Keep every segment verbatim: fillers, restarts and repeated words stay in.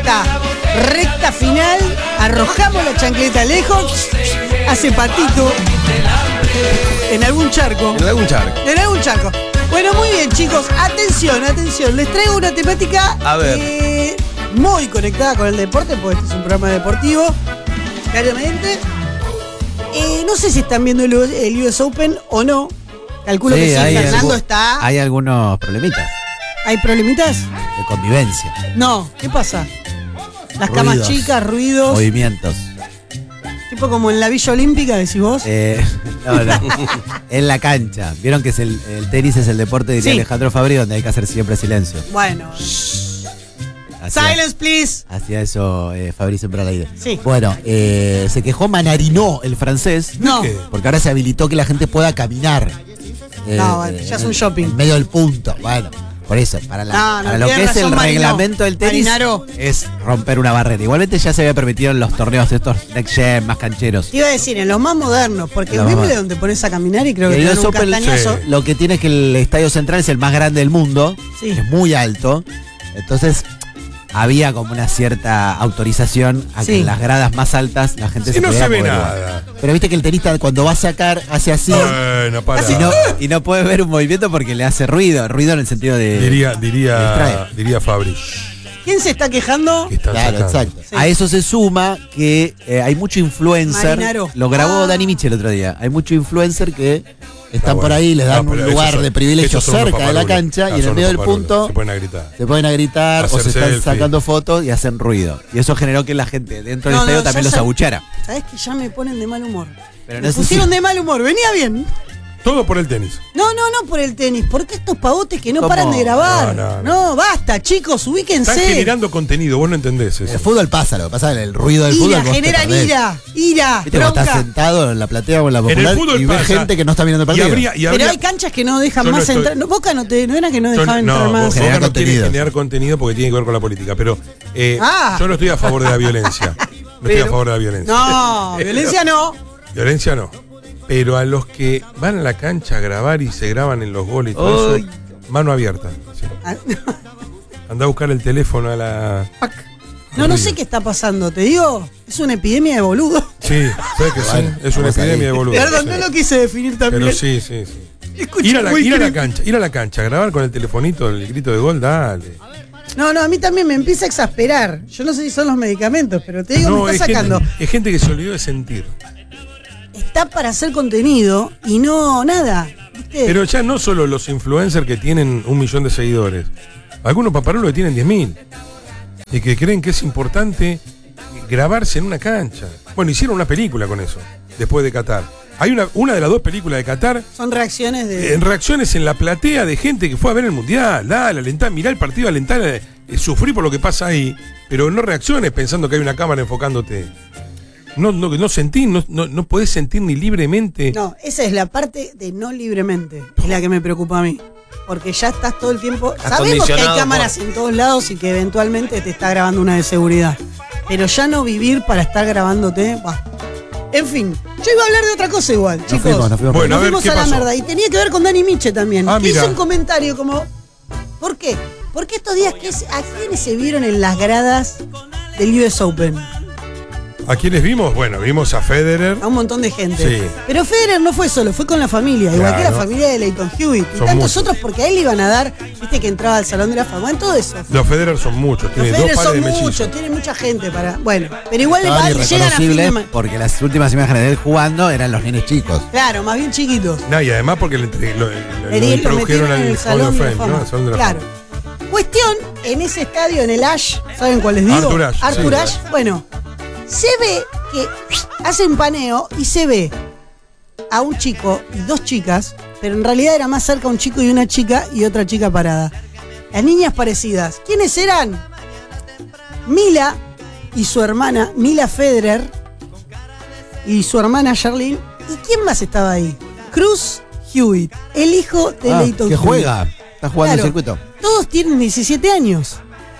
está. Recta final, arrojamos la chancleta lejos, hace patito en algún charco. En algún charco. En algún charco. Bueno, muy bien, chicos. Atención, atención. Les traigo una temática A ver. Eh, muy conectada con el deporte, porque este es un programa deportivo, claramente. Eh, no sé si están viendo el, el U S Open o no. Calculo Sí, que sí. hay Fernando algo- está. Hay algunos problemitas ¿Hay problemitas? de convivencia, No. ¿Qué pasa? Las camas Ruidos. chicas, ruidos. movimientos. Tipo como en la Villa Olímpica, decís vos. Eh, no, no. En la cancha. Vieron que es el, el tenis es el deporte, diría Sí. Alejandro Fabri, donde hay que hacer siempre silencio. Bueno. Hacía, Silence, please. hacía eso eh, Fabri siempre al aire. Sí. Bueno, eh, se quejó Manarino, el francés. No. ¿Qué? Porque ahora se habilitó que la gente pueda caminar. Eh, No, bueno, ya es un en- shopping. En medio del punto. Bueno, por eso, para, la- No, no, para lo que tiene es el razón, Marino. reglamento del tenis, Marinaro. es romper una barrera. Igualmente ya se había permitido en los torneos estos next gen, más cancheros. Te iba a decir, en los más modernos, porque Los en más- Wimbledon te pones a caminar y creo que Y te el dan U S un Open, castañazo. sí. lo que tiene es que el estadio central es el más grande del mundo, Sí. es muy alto, entonces había como una cierta autorización a que Sí. en las gradas más altas la gente Si se no pudiera se ve mover igual. nada. Pero viste que el tenista cuando va a sacar hace así Bueno, para. y no, y no puede ver un movimiento porque le hace ruido, ruido en el sentido de... Diría, diría, distrae. diría Fabri. ¿Quién se está quejando? Que están Claro, sacando. exacto. Sí. A eso se suma que eh, hay mucho influencer. Marinaro. Lo grabó Ah. Dani Mitchell el otro día. Hay mucho influencer que están Ah, por bueno. ahí, les dan No, pero un lugar esos son- de privilegio esos son unos cerca de la paparulos. cancha Ah, y en el son medio del unos paparulos. punto Se pueden a gritar. se pueden a gritar Hacer o se están selfie. sacando fotos y hacen ruido. Y eso generó que la gente dentro del No, estadio no, también ya los sab- abuchara. Sabés que ya me ponen de mal humor. Pero me no sé pusieron si- de mal humor, venía bien. Todo por el tenis. No, no, no por el tenis, porque estos pavotes que no ¿Cómo? paran de grabar. No, No, no, no. basta, chicos, ubíquense. Están generando contenido, vos no entendés eso. El fútbol pasa, lo que pasa es el ruido del fútbol. Ira, vos te generan perdés. ira, ira, Viste cuando estás bronca. sentado en la platea o en la En el popular fútbol y ves pasa. gente que no está mirando el Y partido. habría, y Pero habría- hay canchas que no dejan Yo no más estoy- entrar. No, Boca no, te, no era que no yo dejaban no, entrar más. Boca Generar no quiere contenido. generar contenido porque tiene que ver con la política, pero eh, Ah. yo no estoy a favor de la violencia. No estoy a Pero- favor de la violencia. No, violencia no. Violencia no. Pero a los que van a la cancha a grabar y se graban en los goles y todo Ay. eso, mano abierta. Sí. Ah, Anda a buscar el teléfono a la... ¡Pac! No, no sé qué está pasando, te digo. Es una epidemia de boludo. Sí, sabes que sí, Bueno, es una vamos ahí. epidemia de boludo. Perdón, Sí. no lo quise definir también. Pero sí, sí, sí. Escucha, Ir a, la, muy ir a la cre- cancha, ir a la cancha, grabar con el telefonito, el grito de gol, dale. No, no, a mí también me empieza a exasperar. Yo no sé si son los medicamentos, pero te digo, No, me es está sacando. gente, es gente que se olvidó de sentir. Está para hacer contenido y no nada. ¿Viste? Pero ya no solo los influencers que tienen un millón de seguidores, algunos paparolos que tienen diez mil y que creen que es importante grabarse en una cancha. Bueno, hicieron una película con eso, después de Qatar. Hay una, una de las dos películas de Qatar, Son reacciones de. en reacciones en la platea de gente que fue a ver el Mundial. Dale, alentá, mirá el partido, alentar, eh, sufrir por lo que pasa ahí, pero no reacciones pensando que hay una cámara enfocándote. No, no, no sentís, no, no, no podés sentir ni libremente. No, esa es la parte de no libremente. Es la que me preocupa a mí. Porque ya estás todo el tiempo. Estás Sabemos que hay condicionado cámaras en todos lados y que eventualmente te está grabando una de seguridad. Pero ya no vivir para estar grabándote. Bah. En fin, yo iba a hablar de otra cosa igual, Nos chicos. fuimos, nos fuimos. Bueno, Nos a ver, fuimos ¿qué a la pasó? mierda. Y tenía que ver con Dani Miche también. Ah, que mira. hizo un comentario como. ¿Por qué? Porque estos días, ¿qué es- ¿a quiénes se vieron en las gradas del U S Open? ¿A quiénes vimos? Bueno, vimos a Federer. A un montón de gente. Sí. Pero Federer no fue solo, fue con la familia, igual que la Claro. familia de Leighton Hewitt. Y Son tantos muchos. otros porque a él le iban a dar, viste que entraba al Salón de la Fama, en todo eso. Los Federer son muchos, Los tiene dos Federer pares son de mellizos. muchos, tiene mucha gente para. Bueno, pero igual le Estaban va- llegan a fin de irreconocibles ma- porque las últimas imágenes de él jugando eran los nenes chicos. Claro, más bien chiquitos. No, y además porque le, entre- lo, lo- lo Le di- lo introdujeron metieron en al el Hall Salón of de la Fame, Fama. ¿no? Al Salón de la Claro. Fama. Cuestión, en ese estadio, en el Ash, ¿saben cuál les digo? Arthur Ashe, Arthur sí. Ashe, bueno, se ve que hace un paneo y se ve a un chico y dos chicas, pero en realidad era más cerca un chico y una chica y otra chica parada. Las niñas parecidas. ¿Quiénes eran? Mila y su hermana, Mila Federer y su hermana Charlene. ¿Y quién más estaba ahí? Cruz Hewitt, el hijo de Ah, Leighton que Hewitt. juega. Está jugando Claro. el circuito. Todos tienen diecisiete años.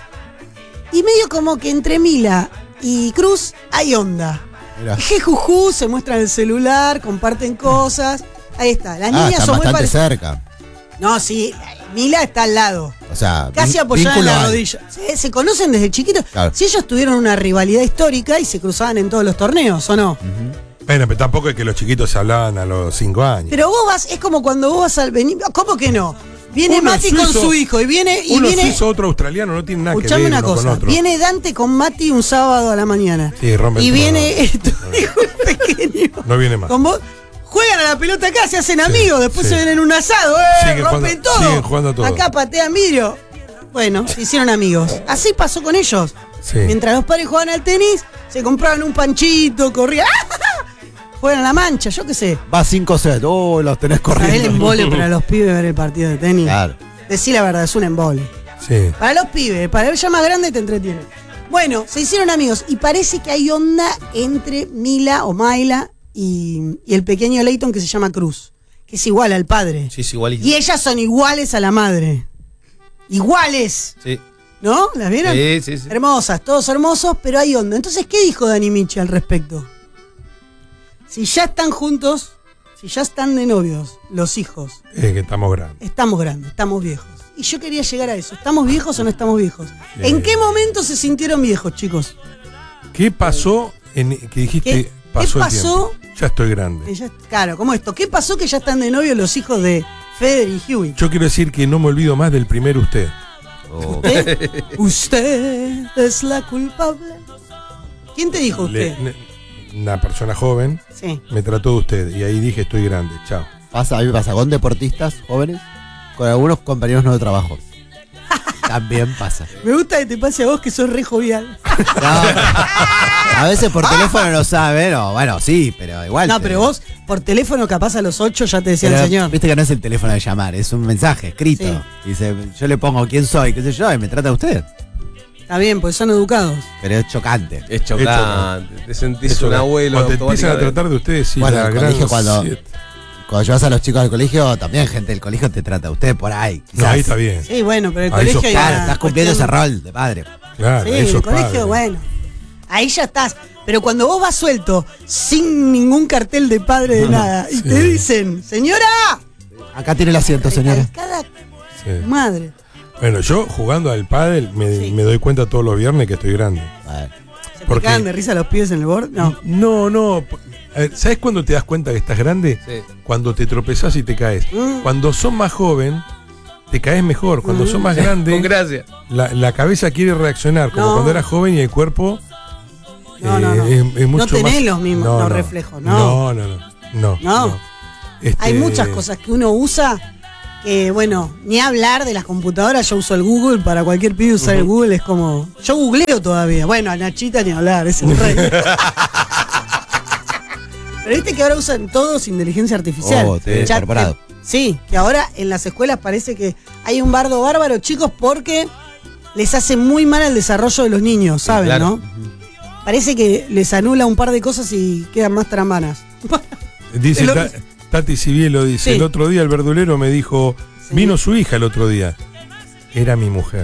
Y medio como que entre Mila y Cruz hay onda. Mirá. Jejuju, se muestran el celular, comparten cosas. Ahí está. Las Ah, niñas están son muy bastante parecidas. cerca. No, sí, Mila está al lado. O sea, casi vin- apoyada en vínculo la hay. rodilla. Se, se conocen desde chiquitos. Claro. Si ellos tuvieron una rivalidad histórica y se cruzaban en todos los torneos, ¿o no? Bueno, pero tampoco es que los chiquitos se hablaban a los cinco años. Pero vos vas, es como cuando vos vas al venir. ¿Cómo que no? Viene Uno Mati suizo, con su hijo y viene. Y Uno viene suizo, otro australiano, no tiene nada que escuchame ver una uno con cosa. otro. Viene Dante con Mati un sábado a la mañana. Sí, rompe y el viene trono. tu hijo pequeño. No viene más. Con vos. Juegan a la pelota acá, se hacen Sí, amigos, después sí. se ven en un asado, ¡eh! Siguen rompen jugando- todo. siguen jugando todo. Acá patean vidrio. Bueno, se hicieron amigos. Así pasó con ellos. Sí. Mientras los padres jugaban al tenis, se compraban un panchito, corrían. Juegan a la mancha, yo qué sé. Va cinco sets. Oh, los tenés Para el corriendo. embole para los pibes ver el partido de tenis. Claro. Decí la verdad, es un embole. Sí. Para los pibes, para el ya más grande te entretiene. Bueno, se hicieron amigos y parece que hay onda entre Mila o Mayla y, y el pequeño Leighton que se llama Cruz, que es igual al padre. Sí, es igualito. Y ellas son iguales a la madre. Iguales, Sí. ¿no? ¿Las vieron? Sí, sí, sí. Hermosas, todos hermosos, pero hay onda. Entonces, ¿qué dijo Dani Michi al respecto? Si ya están juntos, si ya están de novios, los hijos, Es que estamos grandes. estamos grandes, estamos viejos. Y yo quería llegar a eso. ¿Estamos viejos o no estamos viejos? Sí. ¿En qué momento se sintieron viejos, chicos? ¿Qué pasó en que dijiste ¿Qué- pasó qué el pasó? tiempo? Ya estoy grande. Que ya- claro, como esto. ¿Qué pasó que ya están de novios los hijos de Feder y Huey? Yo quiero decir que no me olvido más del primer usted. Oh. ¿Usted? ¿Usted es la culpable? ¿Quién te dijo usted? Le- ne- una persona joven Sí. me trató de usted y ahí dije estoy grande. Chao. Pasa, a mí me pasa con deportistas jóvenes, con algunos compañeros no de trabajo. También pasa. Me gusta que te pase a vos que sos re jovial. No, a veces por teléfono lo saben, o bueno, sí, pero igual. No, te- pero vos por teléfono capaz a los ocho ya te decía pero el señor. Viste que no es el teléfono de llamar, es un mensaje escrito. Sí. Dice, yo le pongo quién soy, qué sé yo, y me trata usted. Está bien, pues son educados. Pero es chocante. Es chocante. Te sentís Eso, un abuelo. Cuando te empiezan a automáticamente. tratar de ustedes, sí, Bueno, la el gran colegio cuando- siete. Cuando llevas a los chicos al colegio, también gente del colegio te trata a usted por ahí. No, quizás. ahí está bien. Sí, bueno, pero el Ahí sos colegio hay Claro, una estás cumpliendo ese cuestión- rol de padre. Claro, Sí, eso el es colegio, padre. bueno. Ahí ya estás. Pero cuando vos vas suelto, sin ningún cartel de padre de nada, y Sí. te dicen, señora, Acá tiene el asiento, señora. cada Sí. madre. Bueno, yo jugando al pádel me, Sí. me doy cuenta todos los viernes que estoy grande. Bueno, ¿Se Porque- te cagan de risa los pies en el borde? No. No, no. A ver, ¿sabes cuándo te das cuenta que estás grande? Sí. Cuando te tropezás y te caes. Mm. Cuando sos más joven, te caes mejor. Cuando sos más Con grande, gracia. la, la cabeza quiere reaccionar, como No. cuando eras joven y el cuerpo No, eh, no, no. es, es mucho No tenés más- los mismos los reflejos, no. No, no, no. No. No. Este, Hay muchas cosas que uno usa que, bueno, ni hablar de las computadoras. Yo uso el Google, para cualquier pibe usar el Google es como... Yo googleo todavía. Bueno, a Nachita ni hablar, es el rey. Pero viste que ahora usan todos inteligencia artificial. Oh, te he Chat- incorporado. eh, sí, que ahora en las escuelas parece que hay un bardo bárbaro, chicos, porque les hace muy mal el desarrollo de los niños, ¿saben, claro. no? Parece que les anula un par de cosas y quedan más tramanas. Dice el- Ta- Tati Cibielo, dice, Sí. el otro día el verdulero me dijo, Sí. vino su hija el otro día. Era mi mujer.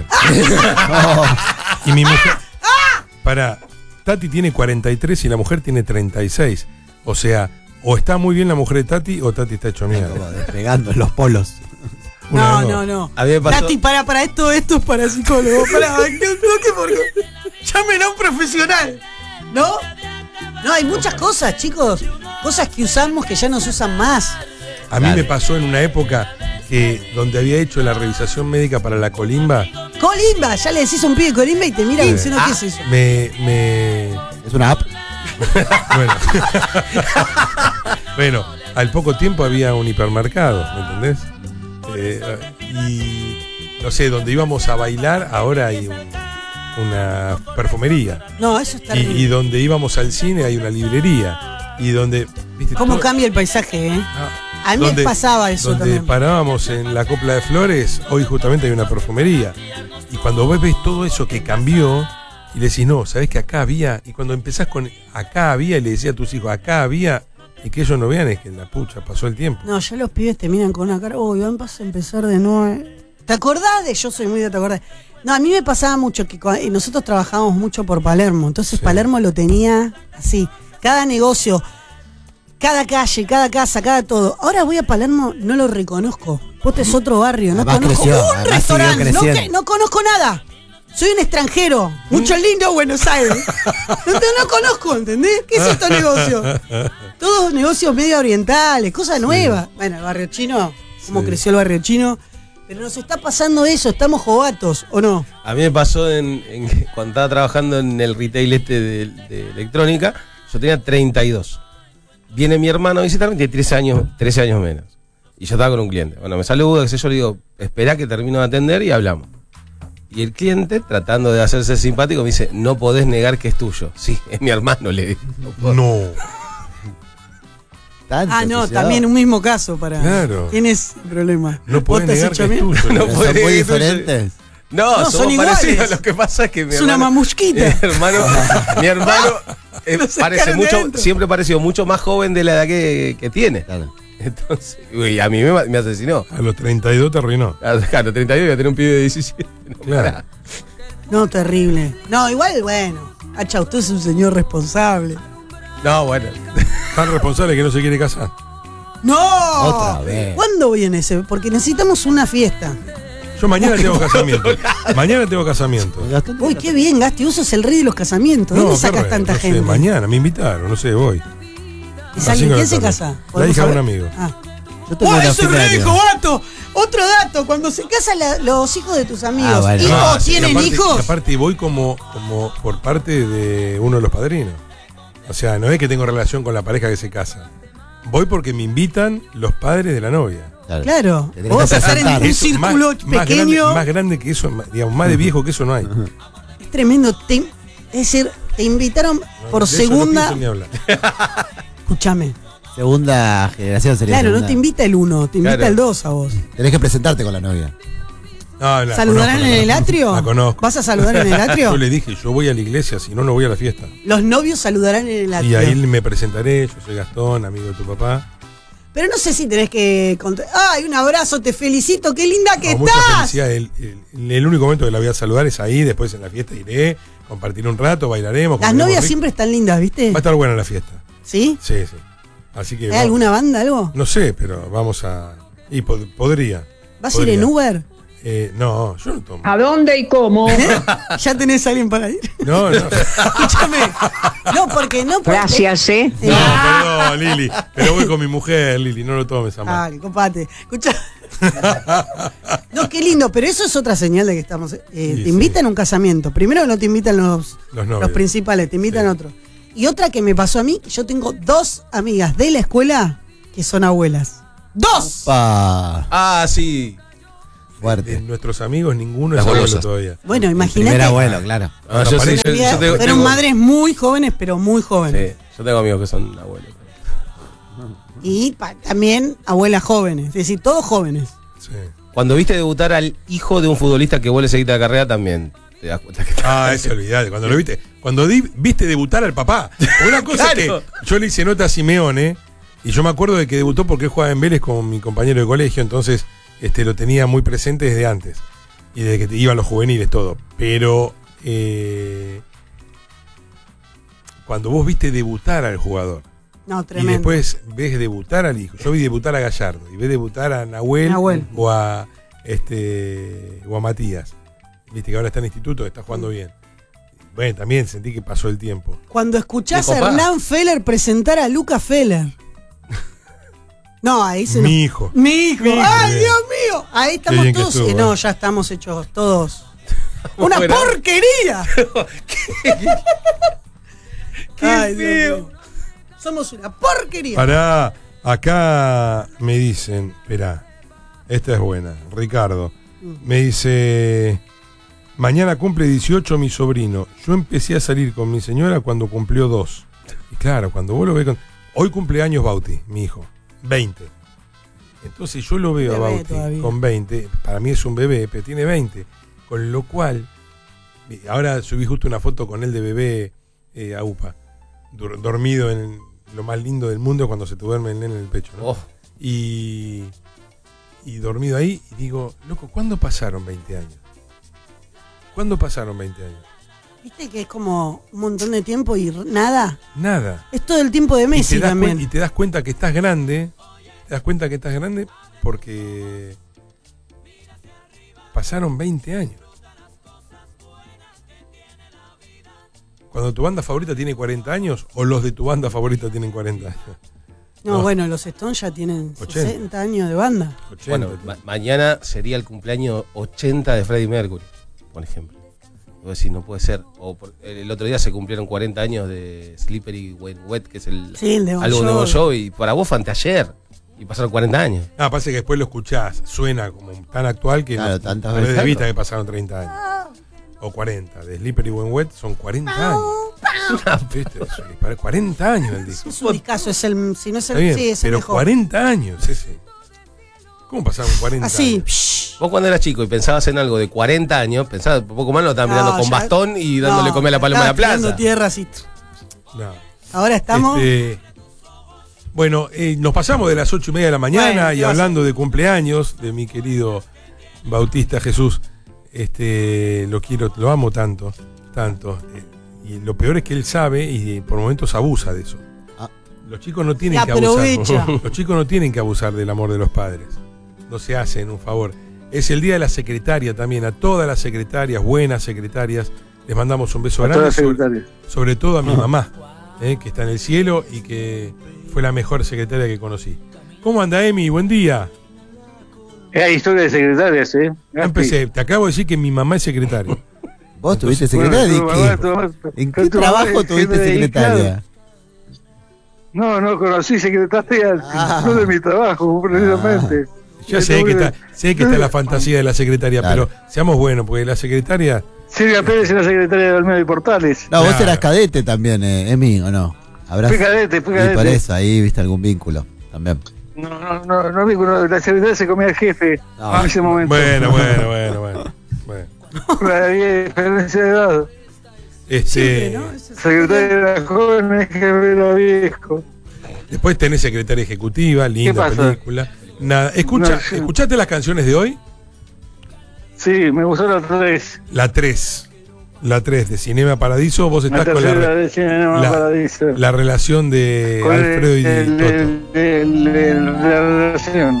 Y mi mujer... Para, Tati tiene cuarenta y tres y la mujer tiene treinta y seis. O sea, o está muy bien la mujer de Tati o Tati está hecho como mierda. despegando en los polos. Una No, de dos. no, no. A mí me pasó- Tati, para, para esto, esto es para psicólogo. Para, no, no, que por- llamen a un profesional. ¿No? No, hay muchas cosas, chicos. Cosas que usamos que ya no se usan más. A mí Claro. me pasó en una época que donde había hecho la revisión médica para la colimba, Colimba, ya le decís a un pibe Colimba y te mira Sí. diciendo qué es eso. me... me Es una app. bueno. Bueno, al poco tiempo había un hipermercado, ¿me entendés? Eh, y no sé, donde íbamos a bailar, ahora hay un- una perfumería. No, eso está Y, terrible. y donde íbamos al cine hay una librería. Y donde. ¿viste? ¿Cómo todo- cambia el paisaje, eh? Ah, A mí me pasaba eso donde también. parábamos en la Copla de Flores, hoy justamente hay una perfumería. Y cuando vos ves todo eso que cambió, y le decís, no, sabés que acá había, y cuando empezás con acá había, y le decís a tus hijos, acá había, y que ellos no vean, es que la pucha, pasó el tiempo. No, ya los pibes te miran con una cara, uy, vamos a empezar de nuevo. ¿Te acordás de? Yo soy muy de te acordás. No, a mí me pasaba mucho que cua- y nosotros trabajábamos mucho por Palermo, entonces Sí. Palermo lo tenía así. Cada negocio, Cada calle, cada casa, cada todo. Ahora voy a Palermo, no lo reconozco. Posta es otro barrio, no Además conozco creció, un además restaurante, siguió no, creciendo. que- no conozco nada. Soy un extranjero, mucho lindo Buenos Aires. No, no, no conozco, ¿entendés? ¿Qué es estos negocios? Todos negocios medio orientales, cosas nuevas. Bueno, el barrio chino, cómo Sí. creció el barrio chino. Pero nos está pasando eso, estamos jovatos, ¿o no? A mí me pasó en, en- cuando estaba trabajando en el retail este de, de electrónica, yo tenía treinta y dos. Viene mi hermano a visitarme y tiene trece años, trece años menos. Y yo estaba con un cliente. Bueno, me saluda, qué sé yo, le digo, esperá que termino de atender y hablamos. Y el cliente, tratando de hacerse simpático, me dice, no podés negar que es tuyo. Sí, es mi hermano, le digo. No puedo. No. Tanto Ah, no, que se da. también un mismo caso para. Claro. Tienes problema. No ¿Vos podés te has negar hecho que es bien? tuyo. No Son puede muy negar que es tuyo. diferentes. No, No, son somos iguales. parecidos. Lo que pasa es que mi Es una hermano, mamusquita. Mi hermano, mi hermano eh, Lo sacaron parece de mucho, adentro. siempre pareció mucho más joven de la edad que, que tiene. Claro. Entonces, uy, a mí me, me asesinó. A los treinta y dos te arruinó. A los treinta y dos iba a tener un pibe de diecisiete. No, Claro. pará. No, terrible. No, igual, bueno. Hacha, usted es un señor responsable. No, bueno. Tan responsable que no se quiere casar. ¡No! Otra vez. ¿Cuándo viene ese? Porque necesitamos una fiesta. Yo mañana tengo casamiento. Mañana tengo casamiento. Gastón, Uy, qué bien, Gasti. Vos sos el rey de los casamientos. ¿Dónde qué sacas re- tanta no sé, gente? mañana me invitaron, no sé, voy. ¿Es A alguien? cinco de ¿Quién la se tarde. casa? La ¿Podemos hija de un saber? amigo. Ah. Yo tengo ¡Oh, una eso es fin de re, año. jovato! Otro dato, cuando se casan la- los hijos de tus amigos, Ah, bueno. ¿hijos No, sí, tienen y aparte, hijos? y aparte voy como, como por parte de uno de los padrinos. O sea, no es que tengo relación con la pareja que se casa. Voy porque me invitan los padres de la novia. Claro. Te tenés Vos vas que a estar en presentar. un Eso, círculo más, más pequeño. grande, más grande que eso, más- digamos, más de viejo que eso no hay. Es tremendo. Te- es decir, te invitaron por De eso segunda. No pienso ni hablar. Escúchame. Segunda generación sería. Claro, no segunda. te invita el uno, te invita Claro. el dos a vos. Tenés que presentarte con la novia. No, la ¿Saludarán conozco, en el la conozco. atrio? La conozco. ¿Vas a saludar en el atrio? Yo le dije, yo voy a la iglesia, si no, no voy a la fiesta. Los novios saludarán en el atrio. Y ahí me presentaré, yo soy Gastón, amigo de tu papá. Pero no sé si tenés que contar. ¡Ay, un abrazo! Te felicito, qué linda que No, mucha estás. felicidad. El, el- el único momento que la voy a saludar es ahí, después en la fiesta iré, compartiré un rato, bailaremos. Las comeremos novias rico. siempre están lindas, ¿viste? Va a estar buena la fiesta. ¿Sí? Sí, sí. Así que. ¿Hay vamos- alguna banda, algo? No sé, pero vamos a. Y pod- podría. ¿Vas a ir en podría. Uber? Eh, no, yo no tomo. ¿A dónde y cómo? ¿Ya tenés a alguien para ir? No, no. Escúchame. No, porque no. Porque... Gracias, ¿eh? Eh, No, perdón, Lili. Pero voy con mi mujer, Lili, no lo tomes a mal. Dale, compate. Escucha. No, qué lindo, pero eso es otra señal de que estamos. eh, Sí, te invitan a un casamiento. Primero no te invitan los, Los novios. los principales, te invitan Sí. otros. Y otra que me pasó a mí, yo tengo dos amigas de la escuela que son abuelas. ¡Dos! Pa, Ah, sí. De fuerte. nuestros amigos, ninguno Las es abuelo golosas. todavía. Bueno, Primer imagínate. abuelo, claro. Ah, yo, sí, yo- yo tengo- Fueron tengo- madres muy jóvenes, pero muy jóvenes. Sí, yo tengo amigos que son abuelos. Y pa- también abuelas jóvenes. Es decir, todos jóvenes. Sí. Cuando viste debutar al hijo de un futbolista que vuelve a seguir la carrera, también te das cuenta que. Ah, eso olvidate. Cuando lo viste, cuando di- viste debutar al papá. Una cosa Claro. es que yo le hice nota a Simeone y yo me acuerdo de que debutó porque él jugaba en Vélez con mi compañero de colegio, entonces este, lo tenía muy presente desde antes. Y desde que iban los juveniles, todo. Pero eh, cuando vos viste debutar al jugador No, y tremendo. después ves debutar al hijo, yo vi debutar a Gallardo y ves debutar a Nahuel, Nahuel. o a este o a Matías. Viste que ahora está en instituto, está jugando bien. Bueno, también sentí que pasó el tiempo. Cuando escuchás Me a copás. Hernán Feller presentar a Luca Feller. No, ahí se Mi hijo. Mi hijo. Mi hijo. ¡Ay, Bien. Dios mío! Ahí estamos bien que todos. estuvo, eh, no, eh. ya estamos hechos todos. ¡Una Bueno. porquería! ¡Qué Ay, Dios feo! mío. Somos una porquería. Pará, acá me dicen, espera, esta es buena, Ricardo. Me dice, mañana cumple dieciocho mi sobrino. Yo empecé a salir con mi señora cuando cumplió dos. Y claro, cuando vos lo ves con... Hoy cumple años Bauti, mi hijo, veinte. Entonces yo lo veo a Bebé Bauti todavía. con veinte, para mí es un bebé, pero tiene veinte. Con lo cual, ahora subí justo una foto con él de bebé eh, a UPA, dur- dormido en lo más lindo del mundo cuando se te duerme el nene en el pecho, ¿no? Oh, Y, y dormido ahí, y digo, loco, ¿cuándo pasaron veinte años? ¿Cuándo pasaron veinte años? ¿Viste que es como un montón de tiempo y r- nada? Nada. Es todo el tiempo de Y te, Messi das también. cuen- y te das cuenta que estás grande, te das cuenta que estás grande porque pasaron veinte años. Cuando tu banda favorita tiene cuarenta años o los de tu banda favorita tienen cuarenta años. No, No. bueno, los Stones ya tienen ochenta. sesenta años de banda. ochenta, Bueno, tío. ma- mañana sería el cumpleaños ochenta de Freddie Mercury, por ejemplo. Voy a decir, no puede ser. O por- el otro día se cumplieron cuarenta años de Slippery When Wet, que es el Sí, el de Bon álbum de Bon Jovi. Jovi. Y para vos fue anteayer. Y pasaron cuarenta años. Ah, pasa que después lo escuchás, suena como tan actual que Claro, no tantas perdés de veces. vista que pasaron treinta años. O cuarenta. De Slippery When Wet son cuarenta años. ¿Viste? Eso, y para cuarenta años el disco. Es un discazo, es el, si no es Está el, bien, sí, es el pero mejor. cuarenta años ese. ¿Cómo pasaron cuarenta Así, años? psh, Vos cuando eras chico y pensabas en algo de cuarenta años, pensabas un poco más, lo estabas no, mirando con ya- bastón y dándole no, comer a la paloma en la estaba tirando plaza. tierra así. No. Ahora estamos. Este, bueno, eh, nos pasamos de las ocho y media de la mañana Bueno, y ¿qué vas a hablando de cumpleaños de mi querido Bautista Jesús. Este, lo quiero, lo amo tanto, tanto. eh, y lo peor es que él sabe y por momentos abusa de eso. Ah. Los chicos no tienen Se que abusar. aprovecha. Los chicos no tienen que abusar del amor de los padres. No se hacen un favor. Es el día de la secretaria también. A todas las secretarias, buenas secretarias, les mandamos un beso A grande. todas las Sobre, secretarias. sobre todo a mi mamá, eh, que está en el cielo y que fue la mejor secretaria que conocí. ¿Cómo anda, Emi? Buen día. Hay historia de secretarias, ¿eh? Ya empecé. Te acabo de decir que mi mamá es secretaria. ¿Vos tuviste Bueno, secretaria? tu ¿De mamá- qué? tu mamá- ¿En tu qué mamá trabajo es tuviste jefe de secretaria? Iclad. No, no, conocí secretarias, Ah. no de mi trabajo, precisamente. Ya sé que está, sé que está la fantasía de la secretaria, Claro. pero seamos buenos, porque la secretaria. Silvia Pérez era secretaria de Olmedo y Portales. No, vos Claro. eras cadete también, eh, Emi, ¿o no? ¿Habrás... Fui cadete, fui Y por cadete. eso, ahí viste algún vínculo también. No, no, no, no, amigo, no, la secretaria se comía el jefe No. en ese momento. Bueno, bueno, bueno, bueno. bueno. Había diferencia de edad. Este, Siempre, ¿no? Eso es- Secretaria era joven, el jefe era viejo. Después tenés secretaria ejecutiva, linda pasa? película. Nada, escucha, No, sí. ¿escuchaste las canciones de hoy? Sí, me gustó la tres. La tres. La tres de Cinema Paradiso. Vos La estás con la, tercera re- de Cinema la- Paradiso. la relación de Con Alfredo y el- Toto. el- el- el- la relación.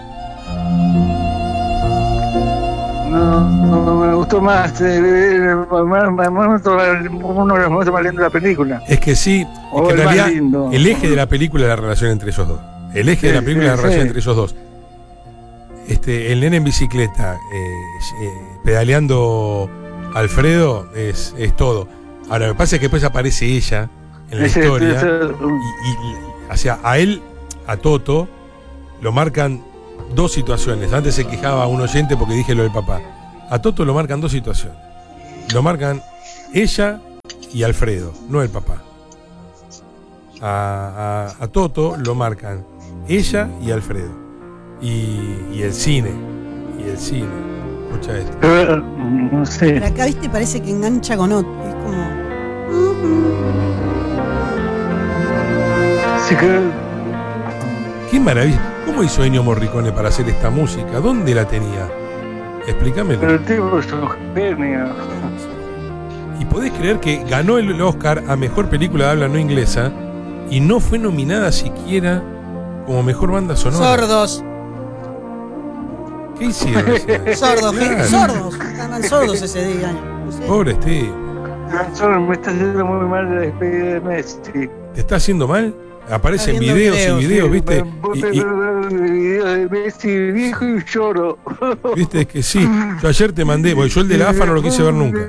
No, no, me gustó más. eh, eh, más- más- más- uno de los momentos más lindos de la película. Es que sí, es O que en el más realidad lindo. el eje de la película es la relación entre ellos dos. El eje de la Sí, película es la sí, relación sí. entre ellos dos. Este, el nene en bicicleta, eh, eh, pedaleando a Alfredo, es, es todo. Ahora, lo que pasa es que después aparece ella en la Ese- historia. ese- Y, y- o sea, a él, a Toto, lo marcan dos situaciones. Antes se quejaba un oyente porque dije lo del papá. A Toto lo marcan dos situaciones. Lo marcan ella y Alfredo, no el papá. A, a- a Toto lo marcan ella y Alfredo. Y, y el cine. Y el cine. Escucha esto. pero, no sé. Pero acá, viste, parece que engancha con otro. Es como. Sí que Qué maravilla. ¿Cómo hizo Ennio Morricone para hacer esta música? ¿Dónde la tenía? Explícamelo. pero el tipo es un genio. ¿Y podés creer que ganó el Oscar a Mejor Película de Habla No Inglesa y no fue nominada siquiera como Mejor Banda Sonora? Sordos, ¿Qué hicieron? ese? sordos, Claro. gente, sordos. Estaban sordos ese día. No sé. Pobre Steve. Solo me está haciendo muy mal la despedida de Messi. ¿Te está haciendo mal? Aparecen Está viendo videos videos, y videos, ¿viste? Vos Y- te y- ver videos de Messi viejo y lloro. Viste que sí. Yo ayer te mandé, porque yo el de la A F A no lo quise ver nunca.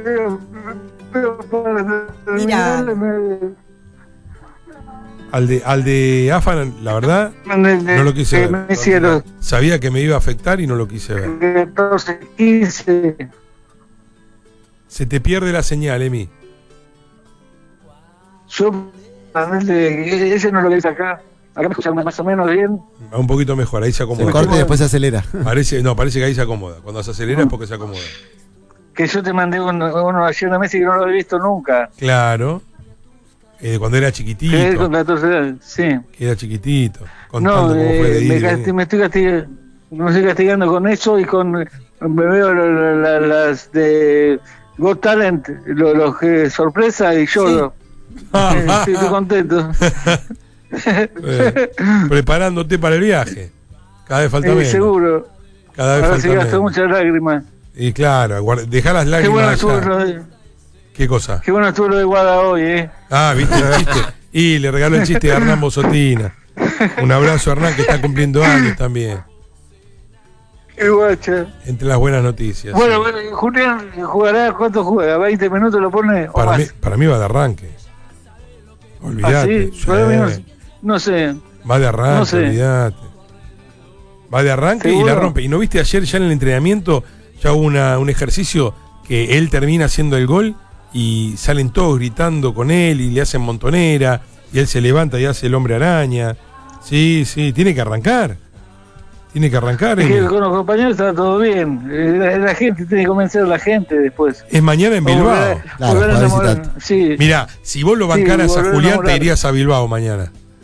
Mira. Al de, al de A F A, la verdad, no lo quise ver. Messi a los Sabía que me iba a afectar y no lo quise ver. catorce, quince. Se te pierde la señal, Emi. Yo, realmente, ese no lo veis acá. Acá me escuchan más o menos bien. Un poquito mejor, ahí se Se acomoda. corta y después se acelera. Parece, no, parece que ahí se acomoda. Cuando se acelera es porque se acomoda. Que yo te mandé uno, uno ayer de Messi que no lo he visto nunca. Claro. Eh, cuando era Que es chiquitito. con catorce edad, sí. Que era chiquitito. Contando No, cómo eh, fue de ir me, y casti- venir. me estoy castigando, me estoy castigando con eso y con me veo la- la- la- las de Got Talent, los, los que sorpresa y yo eh, estoy, estoy contento. Eh, preparándote para el viaje. Cada vez falta Eh, menos. seguro. Cada vez Ahora falta sí gasto menos. muchas lágrimas. Y claro, guarda- dejá las Qué lágrimas bueno, allá. estuvo lo de, ¿Qué cosa? qué bueno estuvo lo de Guada hoy, ¿eh? Ah, ¿viste el chiste? Y le regaló el chiste a Hernán Bosotina. Un abrazo a Hernán, que está cumpliendo años también. Qué guacha. Entre las buenas noticias. Bueno, sí. bueno, Julián jugará, ¿cuánto juega? ¿veinte minutos lo pone? ¿O para, más? mí, para mí va de arranque. ¿Ah, Olvídate. sí? Para mí no, no sé. Va de arranque, no sé. olvídate. Va de arranque y ¿Seguro? la rompe. ¿Y no viste ayer ya en el entrenamiento? Ya hubo una, un ejercicio que él termina haciendo el gol y salen todos gritando con él y le hacen montonera y él se levanta y hace el hombre araña. Sí, sí, tiene que arrancar. Tiene que arrancar. Es que en- con los compañeros está todo bien. Eh, La, la gente tiene que convencer a la gente después. Es mañana en Vamos a Bilbao. volver- Claro, volver a para enamorar. visitante. Sí. Mirá, si vos lo Sí, bancaras a volver a Julián, te enamorar. irías a Bilbao mañana.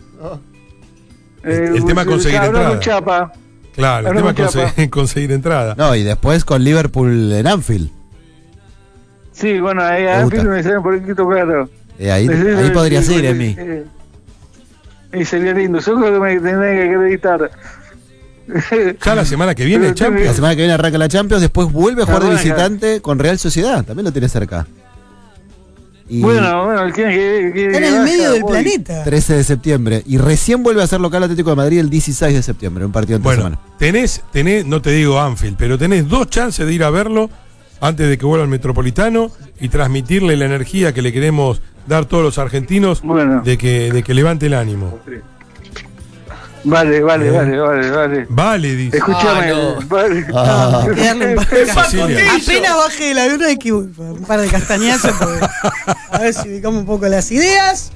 Eh, el tema es conseguir hablar entrada. con Chapa. Claro, el Ahora tema es con Chapa. conseguir, conseguir entrada. No, y después con Liverpool en Anfield. Sí, bueno, ahí Me a gusta. Anfield me sale un poquito caro. Eh, ahí, Sí, sí, ahí sí, podrías sí, ir, sí, Emi. eh, Y sería lindo. Yo creo que me tendría que acreditar. Ya la semana que viene, Pero Champions. La semana que viene arranca la Champions, después vuelve a jugar de Arranca. visitante con Real Sociedad. También lo tiene cerca. Y Bueno, bueno, ¿quién que, que, Está en que el vaya? medio del Voy. planeta. trece de septiembre. Y recién vuelve a ser local Atlético de Madrid el dieciséis de septiembre. Un partido entre Bueno, semana. tenés, tenés, no te digo Anfield, pero tenés dos chances de ir a verlo antes de que vuelva al Metropolitano y transmitirle la energía que le queremos dar todos los argentinos Bueno. de que, de que levante el ánimo. Vale, vale, Bien. vale, vale, vale. Vale, dice. Escúchame, Ah, no. vale. Ah. Quedarle un par- Cecilia. Apenas baje del avión hay que un par de castañazos porque- a ver si ubicamos un poco las ideas.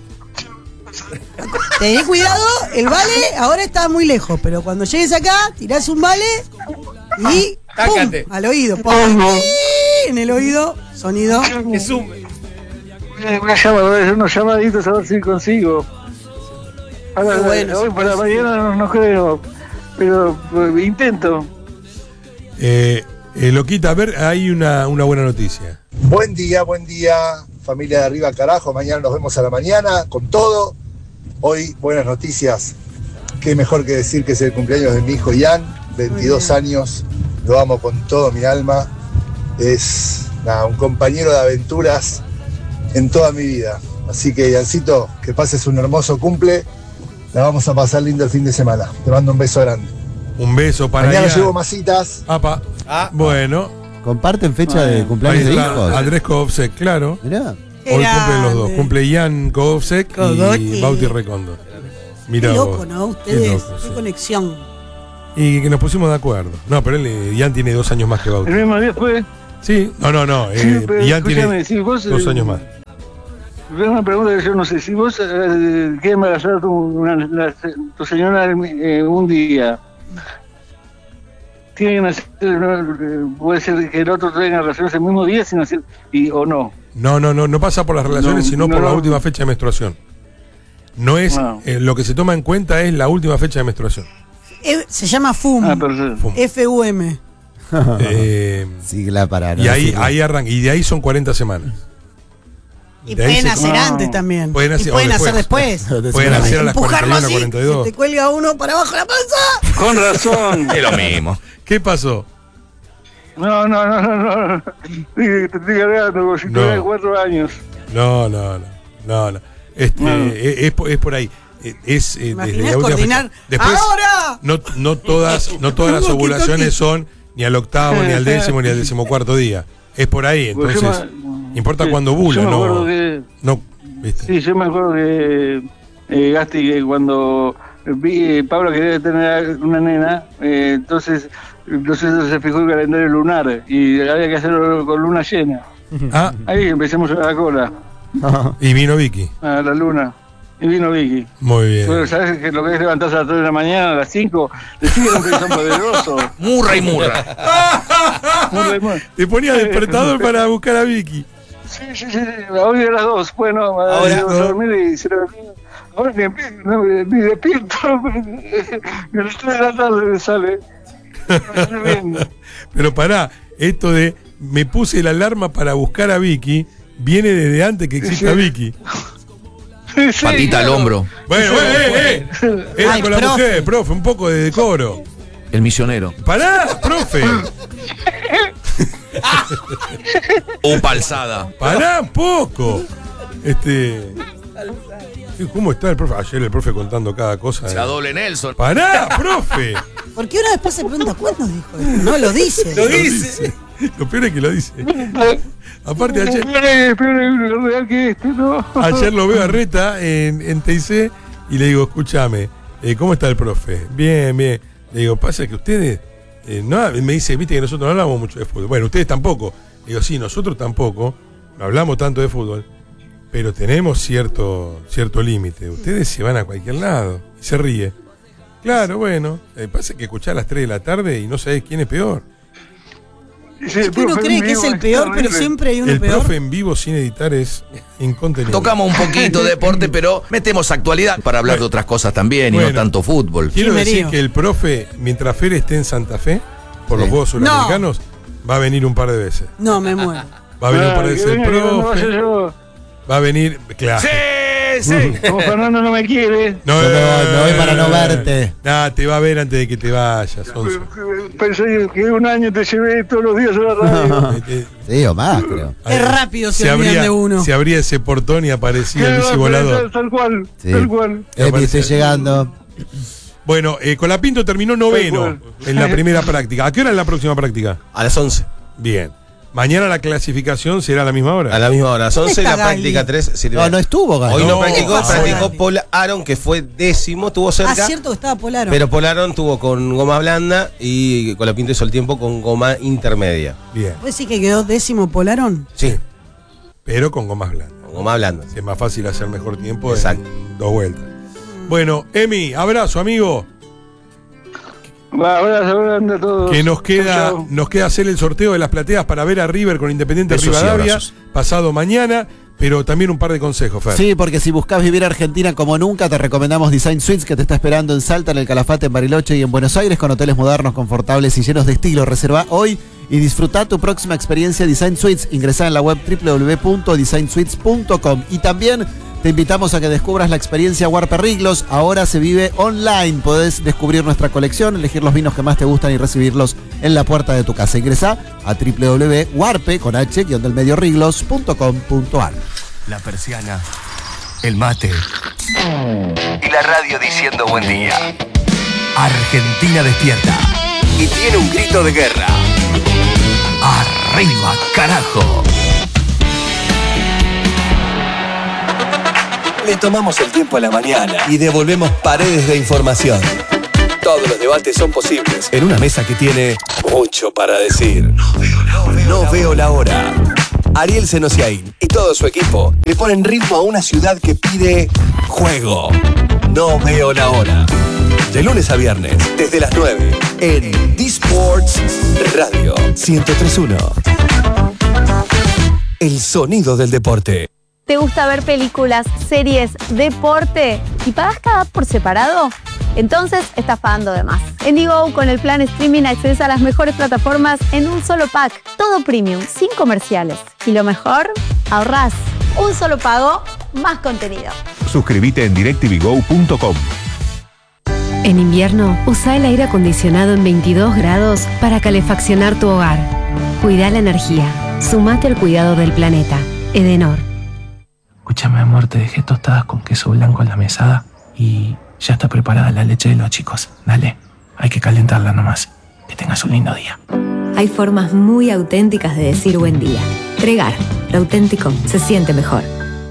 Tené cuidado, el vale ahora está muy lejos, pero cuando llegues acá, tirás un vale y ¡pum! Tácate. Al oído. ¡Pum! En el oído, sonido. Que sume. Una llamada, unos llamaditos a ver si consigo. Ahora, Qué bueno, hoy sí, para sí. mañana no, no creo, pero eh, intento. Eh, eh, Loquita, a ver, hay una, una buena noticia. Buen día, buen día, familia de arriba carajo, mañana nos vemos a la mañana con todo. Hoy buenas noticias, qué mejor que decir que es el cumpleaños de mi hijo Ian, veintidós años, lo amo con todo mi alma, es nada, un compañero de aventuras en toda mi vida. Así que Iancito, que pases un hermoso cumple, la vamos a pasar lindo el fin de semana. Te mando un beso grande. Un beso para Mañana Ian. llevo masitas. Apa. Ah. Bueno, ¿Comparten fecha de ahí cumpleaños de está hijos? Andrés Kovsek, claro. Mirá. Hoy cumplen los dos. Grande. Cumple Ian Kovsek y Kogoki. Bauti Recondo. Qué Mirá loco, vos. ¿no? Qué Ustedes, loco, qué sí. conexión. Y que nos pusimos de acuerdo. No, pero él, eh, Ian tiene dos años más que Bauti. El mismo día fue. Sí, no, no, no. Sí, Eh, pero Ian escúchame, tiene si vos, dos eh, años más. Tengo una pregunta que yo no sé. Si vos eh, quieres embarazar a tu, una- la- tu señora eh, un día, tiene que nacer, eh, puede ser que el otro tenga relaciones el mismo día sin hacer, y, o no. No, no, no, no pasa por las relaciones, No, sino no, por la no. última fecha de menstruación. No es, Ah. eh, lo que se toma en cuenta es la última fecha de menstruación. Eh, Se llama F U M. Ah, perfecto. Fum. F U M. Eh, Sigla para no y ahí, decirlo. ahí arranca, y de ahí son cuarenta semanas. Y De ahí pueden se- hacer No. antes también. Pueden hacer- y pueden o hacer después. después. Pueden hacer a las Empujarlo cuarenta y uno, así, cuarenta y se dos. te cuelga uno para abajo la panza. Con razón. Es lo mismo. ¿Qué pasó? No, no, no, no, no. Sí, te estoy cargando como si No. tuviera cuatro años. No, no, no, no, no. Este, No. Es, es por- es por ahí. Eh, Es eh, desde ¿Imaginás la última coordinar? fecha. Después, ¡Ahora! no, no todas, no todas las Walkie ovulaciones talkie. son ni al octavo, ni al décimo, ni al decimocuarto día. Es por ahí, Porque entonces yo me- importa sí, cuando ovula, yo me no, acuerdo que- no, ¿viste? Sí, yo me acuerdo que eh, Gasti, que cuando vi, eh, Pablo quería tener una nena, eh, entonces, entonces se fijó el calendario lunar y había que hacerlo con luna llena. Ah, Ahí empezamos a la cola, y vino Vicky. a la luna. Y vino Vicky. Muy bien. Bueno, ¿sabes que lo que es levantarse a las tres de la mañana, a las cinco? Le sigue un peso poderoso. Murra y murra. Muy muy- Te ponía despertador para buscar a Vicky. Sí, sí, sí, sí. Hoy a las dos, bueno, ahora no. vamos a dormir y se lo ahora ni, empie- no, ni despierto, ni a las tres de la tarde me sale. Me sale bien. Pero pará, esto de me puse la alarma para buscar a Vicky, viene desde antes que exista Sí. Vicky. Sí, Patita al claro. hombro. Bueno, eh, eh, eh. Era Ay, con la profe. mujer, profe, un poco de decoro. El misionero. Pará, profe. Upa alzada. Pará un poco. Este. ¿Cómo está el profe? Ayer el profe contando cada cosa. La doble Nelson. Pará, profe. Porque uno después se pregunta, ¿cuándo dijo esto? No lo dice. Lo dice. Lo peor es que lo dice. Aparte, ayer, Peor, peor real que este, ¿no? ayer lo veo a Reta en, en T I C y le digo, escúchame, eh, ¿cómo está el profe? Bien, bien. Le digo, pasa que ustedes, eh, no, me dice, viste que nosotros no hablamos mucho de fútbol. Bueno, ustedes tampoco. Le digo, sí, nosotros tampoco, no hablamos tanto de fútbol, pero tenemos cierto, cierto límite. Ustedes se van a cualquier lado y se ríe. Claro, bueno, eh, pasa que escuchás a las tres de la tarde y no sabés quién es peor. Sí, el Que uno profe cree en que es vivo el peor, pero terrible. siempre hay uno El peor. profe en vivo sin editar es incontenible. Tocamos un poquito de deporte, pero metemos actualidad para hablar de otras cosas también y Bueno. no tanto fútbol. Quiero Chimerío. decir que el profe, mientras Fer esté en Santa Fe, por los Sí. Juegos Suramericanos, va a venir un par de veces. No, me muero. Va a venir un par de Ah, veces que el venga, que no vaya profe. yo. Va a venir, claro. Sí, sí. Como Fernando no me quiere. No, Yo me- me voy para no verte. Nah, te va a ver antes de que te vayas, Sonso. Pensé que un año te llevé todos los días a la radio. Eh, eh, Sí, o más, creo. Es rápido, se, se olvidan abría, de uno. se abría ese portón y aparecía el Tal- bici volador. Tal cual, Sí. tal cual. Emi, estoy llegando. Bueno, eh, Colapinto terminó noveno Tal cual. en la primera práctica. ¿A qué hora es la próxima práctica? A las once. Bien. Mañana la clasificación será a la misma hora. A la misma hora. A las ¿Dónde once está la Gali? práctica tres. No, no estuvo, Gali. Hoy no, No, practicó, ¿qué pasa, practicó Gali? Paul Aaron, que fue décimo, estuvo Ah, cerca. cierto que estaba Polaro. Pero Paul Aaron tuvo con goma blanda y Colapinto hizo el tiempo con goma intermedia. Bien. ¿Vos decís que quedó décimo Polarón? Sí, Pero con gomas blandas. con goma blanda. Es más fácil hacer mejor tiempo Exacto. en dos vueltas. Bueno, Emi, abrazo, amigo. Va, abrazo grande a todos. Que nos queda, Chau, chau. nos queda hacer el sorteo de las plateas para ver a River con Independiente Besos y Rivadavia abrazos. pasado mañana, pero también un par de consejos, Fer. Sí, porque si buscas vivir Argentina como nunca, te recomendamos Design Suites, que te está esperando en Salta, en el Calafate, en Bariloche y en Buenos Aires, con hoteles modernos, confortables y llenos de estilo. Reserva hoy y disfruta tu próxima experiencia Design Suites. Ingresá en la web doble u doble u doble u punto design suites punto com. Y también te invitamos a que descubras la experiencia Warperriglos. Ahora se vive online. Podés descubrir nuestra colección, elegir los vinos que más te gustan y recibirlos en la puerta de tu casa. Ingresá a doble u doble u doble u punto warpe con h guion del medio riglos punto com punto ar. La persiana, el mate y la radio diciendo buen día. Argentina despierta y tiene un grito de guerra. ¡Arriba, carajo! Le tomamos el tiempo a la mañana y devolvemos paredes de información. Todos los debates son posibles en una mesa que tiene mucho para decir. No veo la hora. No veo la hora. Ariel Senosiaín y todo su equipo le ponen ritmo a una ciudad que pide juego. No veo la hora. De lunes a viernes, desde las nueve, en D-Sports Radio ciento tres punto uno. El sonido del deporte. ¿Te gusta ver películas, series, deporte y pagas cada por separado? Entonces estás pagando de más. En Digo, con el plan streaming accedes a las mejores plataformas en un solo pack. Todo premium, sin comerciales. Y lo mejor, ahorrás. Un solo pago, más contenido. Suscríbete en directv go punto com. En invierno, usa el aire acondicionado en veintidós grados para calefaccionar tu hogar. Cuida la energía. Sumate al cuidado del planeta. Edenor. Escúchame, amor, te dejé tostadas con queso blanco en la mesada y ya está preparada la leche de los chicos. Dale, hay que calentarla nomás. Que tengas un lindo día. Hay formas muy auténticas de decir buen día. Tregar, lo auténtico se siente mejor.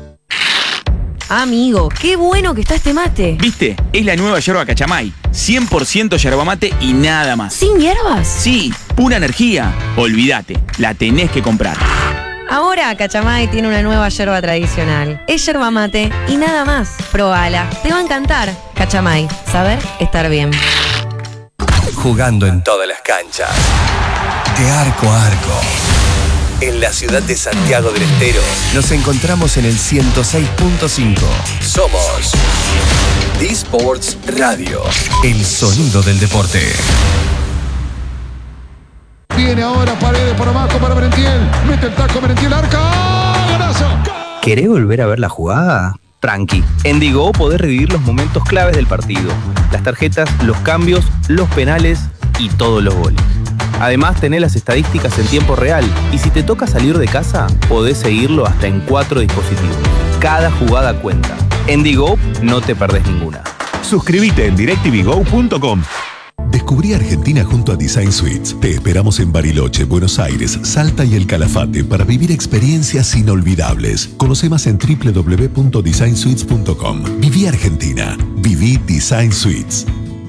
Amigo, qué bueno que está este mate. ¿Viste? Es la nueva yerba Cachamay. cien por ciento yerba mate y nada más. ¿Sin hierbas? Sí, pura energía. Olvídate, la tenés que comprar. Ahora Cachamay tiene una nueva yerba tradicional. Es yerba mate y nada más. Probala, te va a encantar. Cachamay, saber estar bien. Jugando en todas las canchas. De arco a arco. En la ciudad de Santiago del Estero nos encontramos en el ciento seis punto cinco. Somos D-Sports Radio, el sonido del deporte. Viene ahora Paredes por abajo para Merentiel. Mete el taco Merentiel, arca. ¡Golazo! ¿Querés volver a ver la jugada? Tranqui. En Digo podés revivir los momentos claves del partido. Las tarjetas, los cambios, los penales y todos los goles. Además, tenés las estadísticas en tiempo real y si te toca salir de casa, podés seguirlo hasta en cuatro dispositivos. Cada jugada cuenta. En Digo no te perdés ninguna. Suscríbete en directv go punto com. Descubrí Argentina junto a Design Suites. Te esperamos en Bariloche, Buenos Aires, Salta y El Calafate para vivir experiencias inolvidables. Conoce más en doble u doble u doble u punto design suites punto com. Viví Argentina. Viví Design Suites.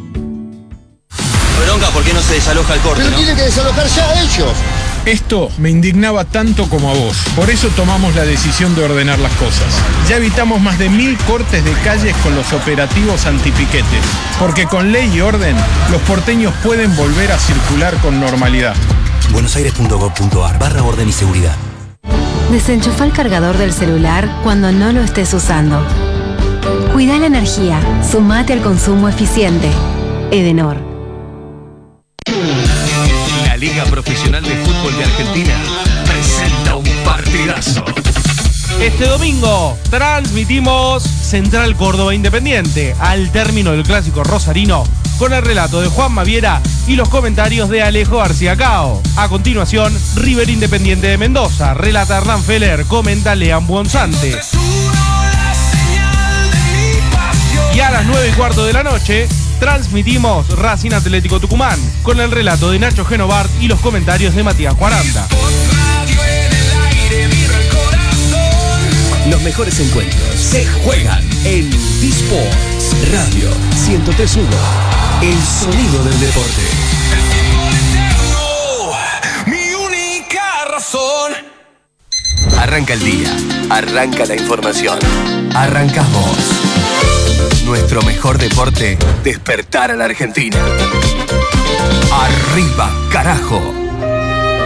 Bronca, ¿por qué no se desaloja el corte? Pero ¿no? tienen que desalojar ya ellos. Esto me indignaba tanto como a vos. Por eso tomamos la decisión de ordenar las cosas. Ya evitamos más de mil cortes de calles con los operativos antipiquetes. Porque con ley y orden, los porteños pueden volver a circular con normalidad. buenosaires punto gov punto ar barra orden y seguridad. Desenchufa el cargador del celular cuando no lo estés usando. Cuida la energía. Sumate al consumo eficiente. Edenor. La Liga Profesional de Fútbol de Argentina presenta un partidazo. Este domingo transmitimos Central Córdoba Independiente al término del clásico rosarino con el relato de Juan Maviera y los comentarios de Alejo García Cao. A continuación, River Independiente de Mendoza, relata Hernán Feller, comenta Lean Buonsante. Y a las nueve y cuarto de la noche transmitimos Racing Atlético Tucumán con el relato de Nacho Genovart y los comentarios de Matías Cuaranta. Los mejores encuentros se juegan en D-Sports Radio ciento tres punto uno. El sonido del deporte. Mi única razón. Arranca el día. Arranca la información. Arrancás vos. Nuestro mejor deporte, despertar a la Argentina. Arriba, carajo.